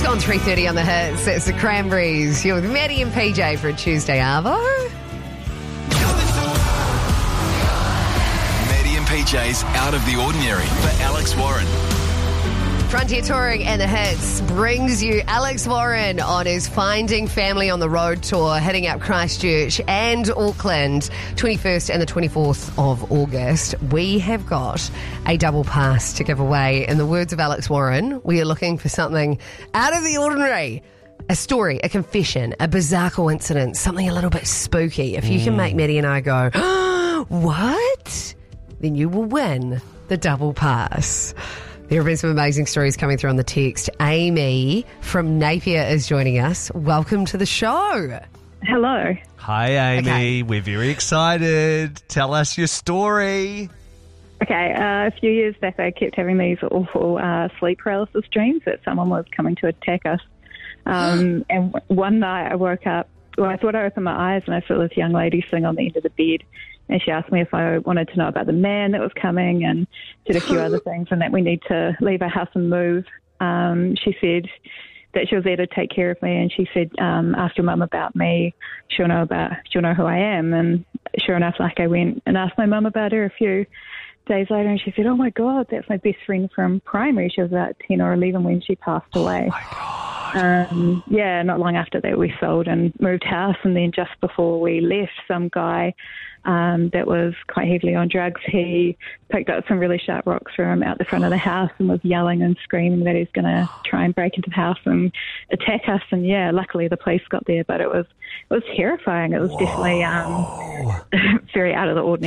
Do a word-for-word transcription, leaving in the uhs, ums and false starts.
Just gone three thirty on the hits. It's the Cranberries. You're with Maddie and P J for a Tuesday, Arvo. Maddie and P J's Out of the Ordinary for Alex Warren. Frontier Touring and the Hits brings you Alex Warren on his Finding Family on the Road tour, heading up Christchurch and Auckland, twenty-first and the twenty-fourth of August. We have got a double pass to give away. In the words of Alex Warren, we are looking for something out of the ordinary. A story, a confession, a bizarre coincidence, something a little bit spooky. If you can make Maddie and I go, oh, what? Then you will win the double pass. There have been some amazing stories coming through on the text. Amy from Napier is joining us. Welcome to the show. Hello. Hi, Amy. Okay. We're very excited. Tell us your story. Okay, uh, a few years back I kept having these awful uh, sleep paralysis dreams that someone was coming to attack us. Um, and w- one night I woke up, well, I thought I opened my eyes and I saw this young lady sitting on the end of the bed. And she asked me if I wanted to know about the man that was coming and did a few other things and that we need to leave our house and move. Um, she said that she was there to take care of me, and she said, um, ask your mum about me. She'll know about, she'll know who I am. And sure enough, like I went and asked my mum about her a few days later, and she said, oh my God, that's my best friend from primary. She was about ten or eleven when she passed away. Oh, my God. Um, yeah, not long after that we sold and moved house, and then just before we left, some guy um, that was quite heavily on drugs, he picked up some really sharp rocks from out the front of the house and was yelling and screaming that he's going to try and break into the house and attack us. And yeah, luckily the police got there, but it was it was terrifying. It was Whoa. definitely um, very out of the ordinary.